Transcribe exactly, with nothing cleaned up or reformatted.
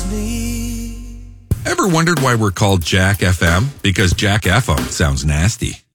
Ever wondered why we're called Jack F M? Because Jack F M sounds nasty.